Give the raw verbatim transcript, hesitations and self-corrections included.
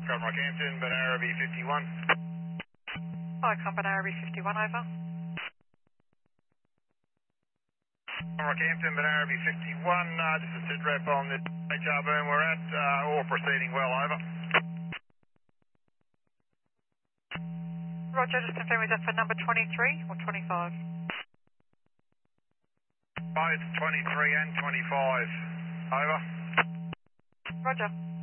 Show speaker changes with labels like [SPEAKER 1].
[SPEAKER 1] Comrade Campton, but Araby fifty-one.
[SPEAKER 2] Hi, Combat Araby fifty-one, over.
[SPEAKER 1] Comrade Campton, but Araby fifty-one, uh, this is SITREP on the H R boom we're at, uh, all proceeding well, over.
[SPEAKER 2] Roger, just confirm, is that for number twenty-three or twenty-five?
[SPEAKER 1] Both twenty-three and twenty-five, over.
[SPEAKER 2] Roger.